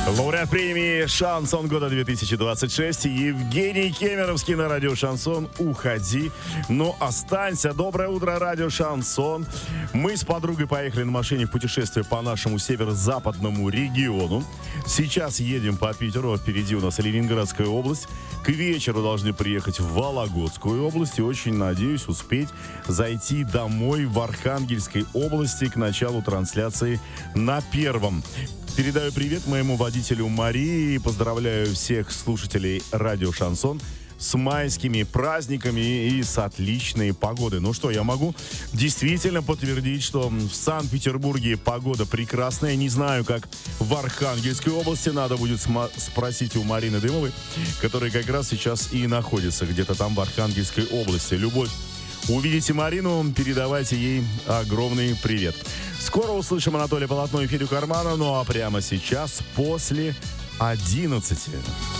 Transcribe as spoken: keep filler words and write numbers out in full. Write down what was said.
Лауреат премии «Шансон года две тысячи двадцать шесть» Евгений Кемеровский на радио «Шансон». Уходи, но останься. Доброе утро, радио «Шансон». Мы с подругой поехали на машине в путешествие по нашему северо-западному региону. Сейчас едем по Питеру, впереди у нас Ленинградская область. К вечеру должны приехать в Вологодскую область и очень надеюсь успеть зайти домой в Архангельской области к началу трансляции на Первом. Передаю привет моему водителю Марии. Поздравляю всех слушателей радио «Шансон» с майскими праздниками и с отличной погодой. Ну что, я могу действительно подтвердить, что в Санкт-Петербурге погода прекрасная. Не знаю, как в Архангельской области. Надо будет см- спросить у Марины Дымовой, которая как раз сейчас и находится где-то там в Архангельской области. Любовь. Увидите Марину, передавайте ей огромный привет. Скоро услышим Анатолия Полотно и Федю Кармана, ну а прямо сейчас, после одиннадцати.